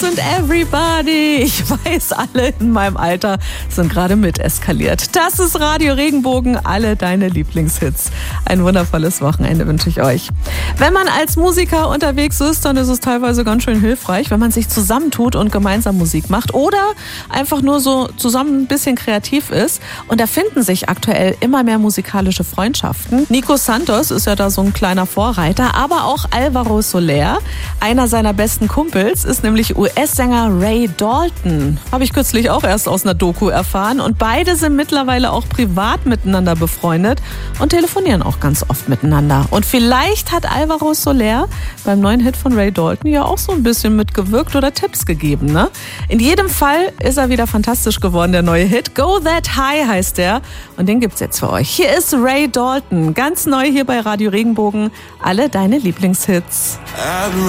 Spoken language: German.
Und Everybody. Ich weiß, alle in meinem Alter sind gerade mit eskaliert. Das ist Radio Regenbogen, alle deine Lieblingshits. Ein wundervolles Wochenende wünsche ich euch. Wenn man als Musiker unterwegs ist, dann ist es teilweise ganz schön hilfreich, wenn man sich zusammentut und gemeinsam Musik macht oder einfach nur so zusammen ein bisschen kreativ ist. Und da finden sich aktuell immer mehr musikalische Freundschaften. Nico Santos ist ja da so ein kleiner Vorreiter, aber auch Alvaro Soler, einer seiner besten Kumpels, ist nämlich US-Sänger Ray Dalton. Habe ich kürzlich auch erst aus einer Doku erfahren. Und beide sind mittlerweile auch privat miteinander befreundet und telefonieren auch ganz oft miteinander. Und vielleicht hat Alvaro Soler beim neuen Hit von Ray Dalton ja auch so ein bisschen mitgewirkt oder Tipps gegeben, ne? In jedem Fall ist er wieder fantastisch geworden, der neue Hit. Go That High heißt der. Und den gibt's jetzt für euch. Hier ist Ray Dalton. Ganz neu hier bei Radio Regenbogen. Alle deine Lieblingshits.